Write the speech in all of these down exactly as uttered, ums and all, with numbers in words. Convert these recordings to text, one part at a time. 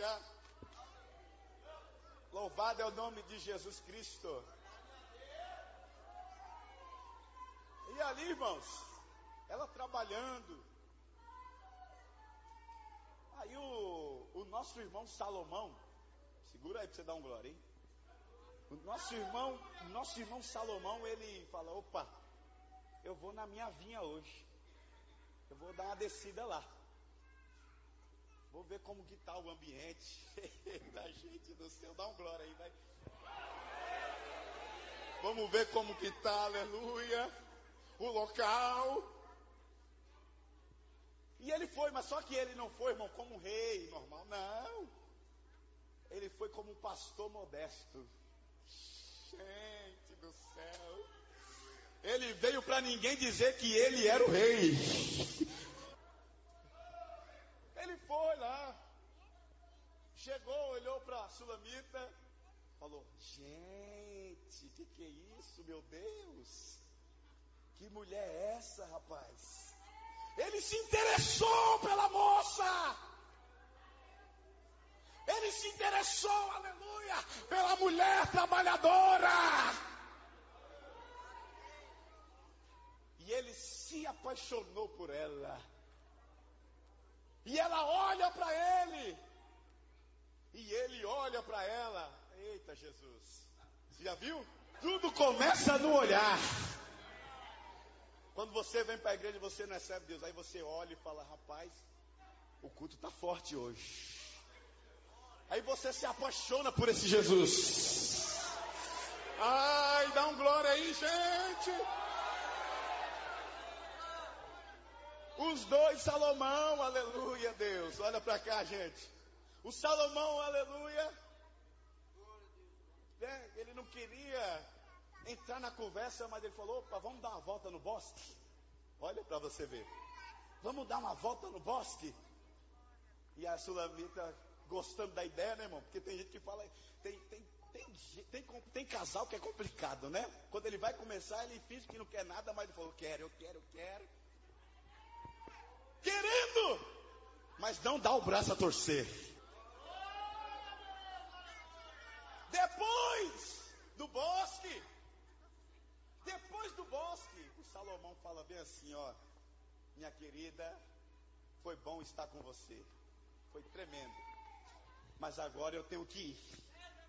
Aleluia. Louvado é o nome de Jesus Cristo. E ali, irmãos, ela trabalhando. Aí o, o nosso irmão Salomão, segura aí para você dar um glória, hein? O nosso irmão, nosso irmão Salomão, ele fala, opa, eu vou na minha vinha hoje. Eu vou dar uma descida lá. Vou ver como que tá o ambiente. Da gente do céu, dá um glória aí, vai. Vamos ver como que tá, aleluia. O local. E ele foi, mas só que ele não foi, irmão, como um rei normal, não. Ele foi como um pastor modesto. Gente do céu. Ele veio para ninguém dizer que ele era o rei. Ele foi lá. Chegou, olhou para a Sulamita. Falou, gente, que que é isso, meu Deus? Que mulher é essa, rapaz? Ele se interessou pela moça. Ele se interessou, aleluia, pela mulher trabalhadora. E ele se apaixonou por ela. E ela olha para ele. E ele olha para ela. Eita Jesus. Você já viu? Tudo começa no olhar. Quando você vem para a igreja e você não recebe Deus, aí você olha e fala, rapaz, o culto está forte hoje. Aí você se apaixona por esse Jesus. Ai, dá um glória aí, gente. Os dois, Salomão, aleluia, Deus. Olha para cá, gente. O Salomão, aleluia. É, ele não queria entrar na conversa, mas ele falou, opa, vamos dar uma volta no bosque. Olha para você ver. Vamos dar uma volta no bosque. E a Sulamita gostando da ideia, né, irmão? Porque tem gente que fala, tem, tem, tem, tem, tem casal que é complicado, né? Quando ele vai começar, ele finge que não quer nada, mas ele falou, quero, eu quero, eu quero. Querendo, mas não dá o braço a torcer. Depois do bosque, depois do bosque, o Salomão fala bem assim, ó, minha querida, foi bom estar com você, foi tremendo, mas agora eu tenho que ir,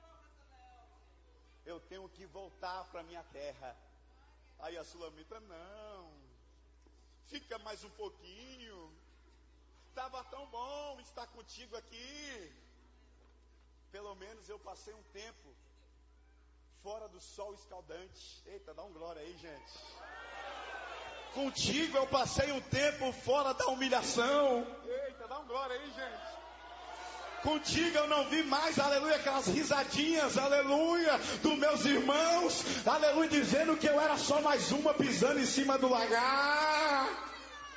eu tenho que voltar para minha terra. Aí a Sulamita, não, fica mais um pouquinho, estava tão bom estar contigo aqui, pelo menos eu passei um tempo fora do sol escaldante. Eita, dá um glória aí, gente. Contigo eu passei um tempo fora da humilhação. Eita, dá um glória aí, gente. Contigo eu não vi mais, aleluia, aquelas risadinhas, aleluia, dos meus irmãos, aleluia, dizendo que eu era só mais uma pisando em cima do lagar.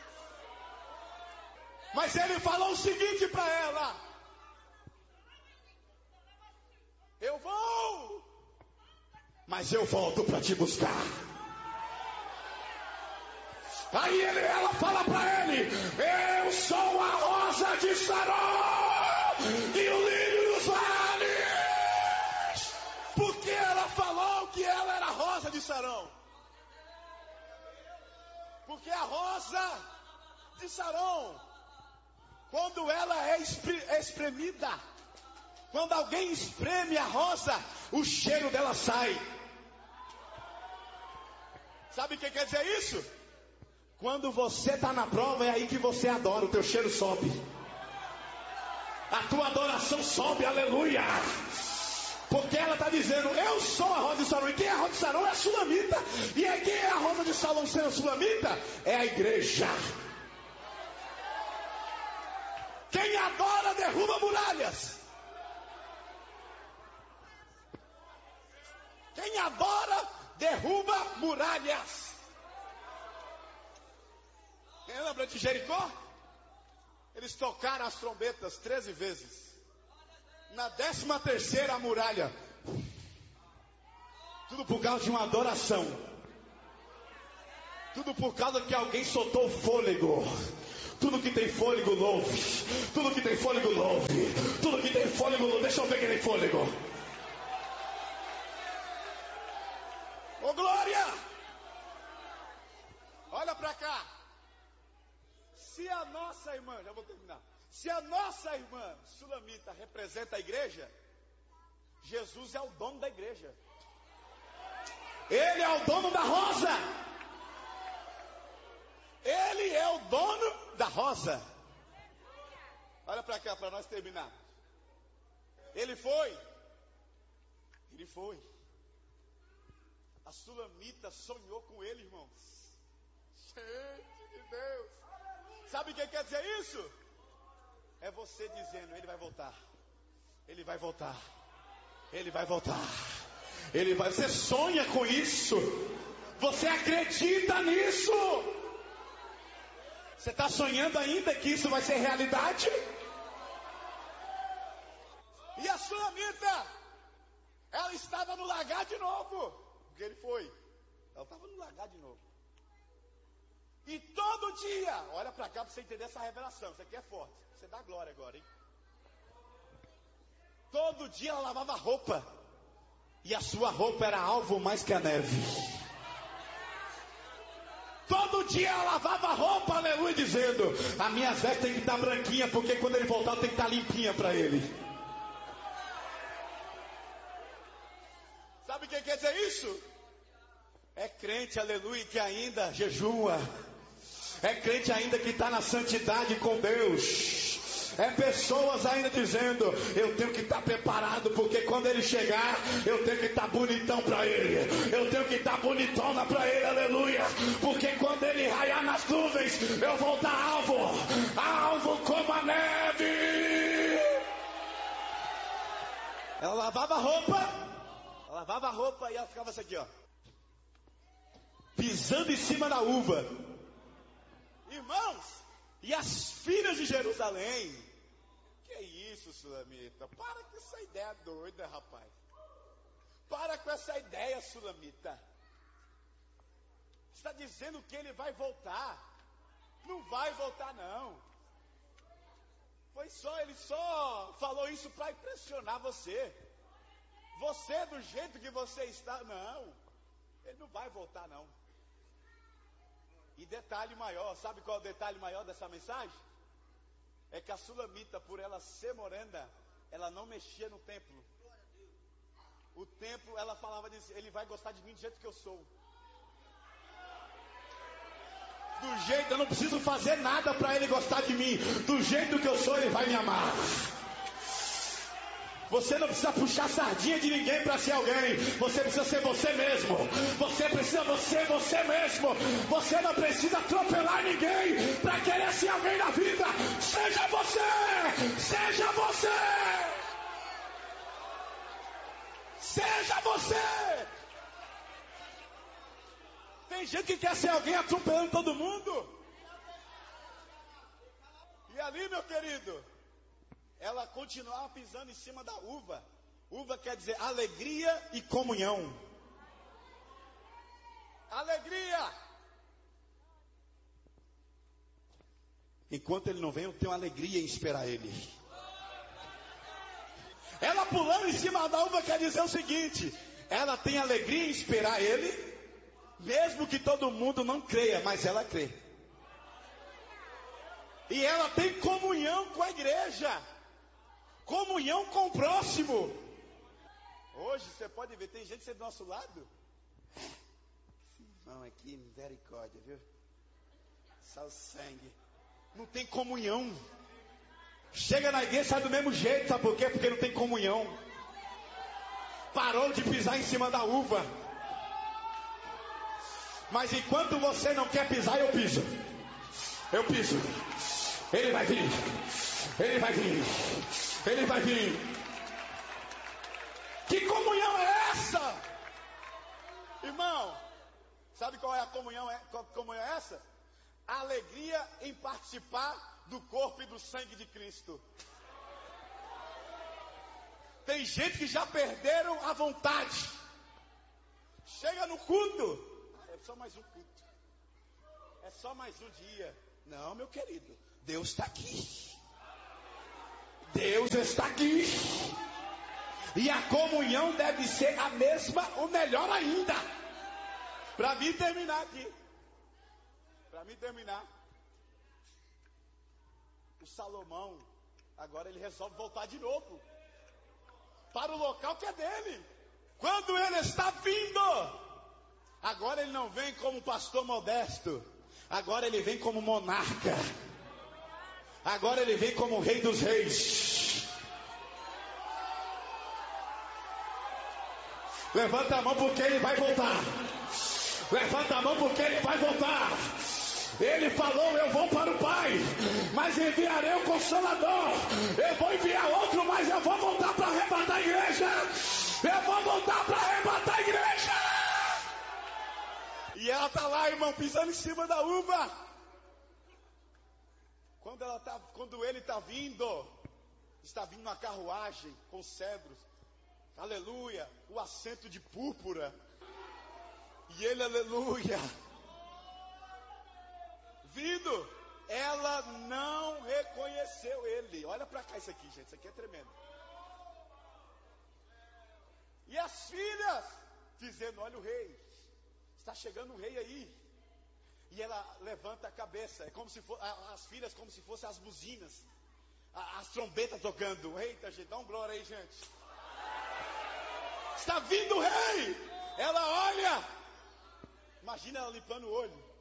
Mas ele falou o seguinte para ela: eu vou, mas eu volto para te buscar. Aí ele, ela fala para ele: eu sou a rosa de Saron e o lírio dos vales. Porque ela falou que ela era a rosa de Saron. Porque a rosa de Saron, quando ela é espremida, quando alguém espreme a rosa, o cheiro dela sai. Sabe o que quer dizer isso? Quando você está na prova, é aí que você adora, o teu cheiro sobe. A tua adoração sobe, aleluia. Porque ela está dizendo, eu sou a rosa de Saron. E quem é a rosa de Saron é a Sulamita. E é quem é a rosa de Saron sendo a Sulamita? É a igreja. Quem adora derruba muralhas. Quem adora derruba muralhas. Quem lembra de Jericó? Eles tocaram as trombetas treze vezes. Na décima terceira a muralha. Tudo por causa de uma adoração. Tudo por causa que alguém soltou o fôlego. Tudo que tem fôlego, louve. Tudo que tem fôlego, louve. Tudo que tem fôlego, louve. Deixa eu ver quem tem fôlego. Ô glória! Olha pra cá. Se a nossa irmã, já vou terminar. Se a nossa irmã Sulamita representa a igreja, Jesus é o dono da igreja. Ele é o dono da rosa. Ele é o dono da rosa. Olha para cá para nós terminar. Ele foi. Ele foi. A Sulamita sonhou com ele, irmãos. Gente de Deus. Sabe o que quer dizer isso? É você dizendo, ele vai voltar. Ele vai voltar. Ele vai voltar. Ele vai. Você sonha com isso. Você acredita nisso. Você está sonhando ainda que isso vai ser realidade? E a Sulamita, ela estava no lagar de novo. Porque ele foi. Ela estava no lagar de novo. E todo dia, olha para cá para você entender essa revelação. Isso aqui é forte. Você dá glória agora, hein? Todo dia ela lavava roupa. E a sua roupa era alvo mais que a neve. Todo dia ela lavava roupa, aleluia, dizendo: a minha veste tem que estar branquinha, porque quando ele voltar tem que estar limpinha para ele. Sabe o que quer dizer isso? É crente, aleluia, que ainda jejua. É crente ainda que está na santidade com Deus. É pessoas ainda dizendo: eu tenho que estar preparado, porque quando ele chegar, eu tenho que estar bonitão para ele. Eu tenho que estar bonitona para ele, aleluia. Porque quando ele raiar nas nuvens, eu vou dar alvo, alvo como a neve. Ela lavava a roupa, ela lavava a roupa e ela ficava assim aqui, ó, pisando em cima da uva. Irmãos, e as filhas de Jerusalém, que isso, Sulamita? Para com essa ideia doida, rapaz. Para com essa ideia, Sulamita. Está dizendo que ele vai voltar. Não vai voltar, não. Foi só, ele só falou isso para impressionar você. Você, do jeito que você está, não. Ele não vai voltar, não. E detalhe maior, sabe qual é o detalhe maior dessa mensagem? É que a Sulamita, por ela ser morena, ela não mexia no templo. O templo, ela falava disso: ele vai gostar de mim do jeito que eu sou. Do jeito, eu não preciso fazer nada para ele gostar de mim. Do jeito que eu sou, ele vai me amar. Você não precisa puxar sardinha de ninguém para ser alguém. Você precisa ser você mesmo. Você precisa ser você mesmo. Você não precisa atropelar ninguém para querer ser alguém na vida. Seja você. Seja você. Seja você. Tem gente que quer ser alguém atropelando todo mundo. E ali, meu querido, ela continuava pisando em cima da uva. Uva quer dizer alegria e comunhão. Alegria. Enquanto ele não vem, eu tenho alegria em esperar ele. Ela pulando em cima da uva quer dizer o seguinte: ela tem alegria em esperar ele, mesmo que todo mundo não creia, mas ela crê. E ela tem comunhão com a igreja. Comunhão com o próximo. Hoje você pode ver, tem gente do nosso lado. Não, aqui, misericórdia, viu? Só o sangue. Não tem comunhão. Chega na igreja, sai do mesmo jeito, sabe por quê? Porque não tem comunhão. Parou de pisar em cima da uva. Mas enquanto você não quer pisar, eu piso. Eu piso. Ele vai vir. Ele vai vir. Ele vai vir. Que comunhão é essa? Irmão, sabe qual é a comunhão? É, qual comunhão é essa? A alegria em participar do corpo e do sangue de Cristo. Tem gente que já perderam a vontade. Chega no culto. É só mais um culto. É só mais um dia. Não, meu querido. Deus está aqui. Deus está aqui. E a comunhão deve ser a mesma, ou melhor ainda. Para mim terminar aqui. Para mim terminar. O Salomão, agora ele resolve voltar de novo. Para o local que é dele. Quando ele está vindo. Agora ele não vem como pastor modesto. Agora ele vem como monarca. Agora ele vem como rei dos reis. Levanta a mão porque ele vai voltar. Levanta a mão porque ele vai voltar. Ele falou, eu vou para o Pai, mas enviarei o Consolador. Eu vou enviar outro, mas eu vou voltar para arrebatar a igreja. Eu vou voltar para arrebatar a igreja. E ela está lá, irmão, pisando em cima da uva. Quando, ela tá, quando ele está vindo, está vindo uma carruagem com cedros. Aleluia, o assento de púrpura. E ele, aleluia. Vindo, ela não reconheceu ele. Olha para cá isso aqui, gente, isso aqui é tremendo. E as filhas dizendo, olha o rei, está chegando o rei aí. E ela levanta a cabeça, é como se for, as filhas como se fossem as buzinas, as trombetas tocando. Eita, gente, dá um glória aí, gente. Está vindo o rei. Ela olha, imagina ela limpando o olho.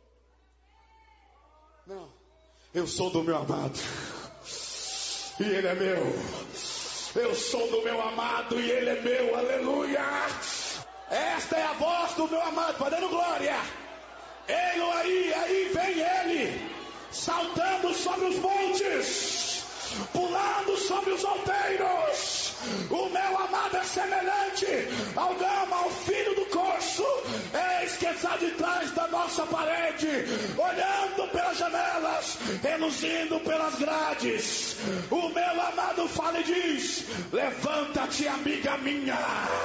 Não, eu sou do meu amado e ele é meu. Eu sou do meu amado e ele é meu, aleluia. Esta é a voz do meu amado, vai dando glória. Ele aí, aí vem ele, saltando sobre os montes, pulando sobre os outeiros. O meu amado é semelhante ao gama, ao filho do corso. Eis que está de trás da nossa parede, olhando pelas janelas, reluzindo pelas grades. O meu amado fala e diz: levanta-te, amiga minha.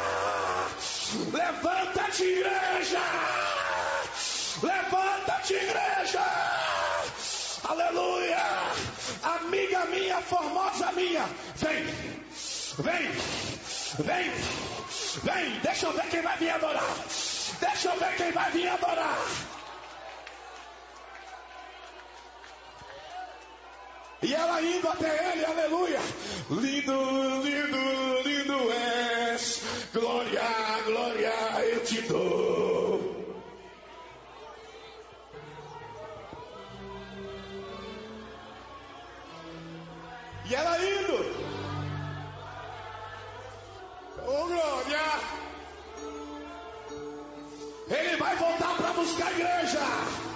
Levanta-te, igreja. Levanta-te, igreja. Aleluia. Amiga minha, formosa minha, vem, vem, vem, vem. Deixa eu ver quem vai vir adorar. Deixa eu ver quem vai vir adorar. E ela indo até ele, aleluia. Lindo, lindo, lindo és. Glória, glória eu te dou. E ela indo. Oh, glória. Ele vai voltar para buscar a igreja.